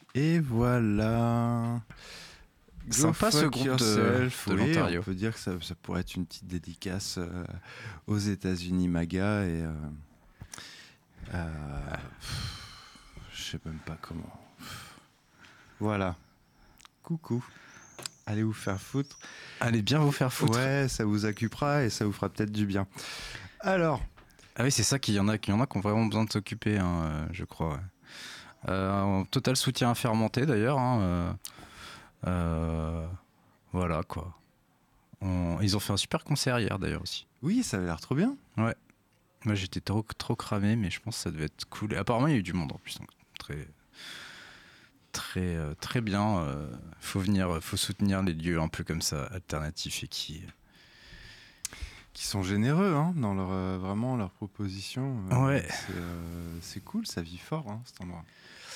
Et voilà. Sympa ce groupe de l'Ontario. On peut dire que ça pourrait être une petite dédicace aux États-Unis MAGA et je sais même pas comment. Voilà. Coucou. Allez vous faire foutre. Allez bien vous faire foutre. Ouais, ça vous occupera et ça vous fera peut-être du bien. Alors. Ah oui, c'est ça qu'il y en a qui ont vraiment besoin de s'occuper, hein, je crois. Ouais. Total soutien à Fermenté d'ailleurs. Hein, voilà quoi. Ils ont fait un super concert hier d'ailleurs aussi. Oui, ça avait l'air trop bien. Ouais. Moi j'étais trop cramé, mais je pense que ça devait être cool. Et apparemment il y a eu du monde en plus, donc très bien. Faut venir, faut soutenir les lieux un peu comme ça, alternatifs et qui sont généreux hein, dans vraiment leur proposition. Ouais. C'est cool, ça vit fort hein, cet endroit.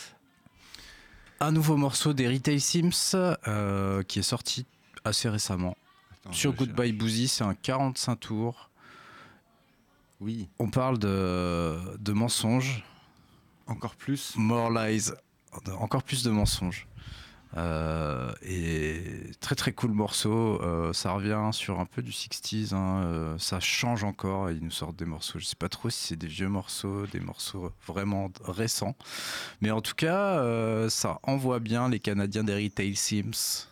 Un nouveau morceau des Retail Sims qui est sorti assez récemment. Sur Goodbye Boozy, c'est un 45 tours. Oui. On parle de mensonges. Encore plus. More lies. Encore plus de mensonges. Et très cool morceau. Ça revient sur un peu du 60s. Hein, ça change encore. Ils nous sortent des morceaux. Je sais pas trop si c'est des vieux morceaux, des morceaux vraiment récents. Mais en tout cas, ça envoie bien les Canadiens des Retail Sims.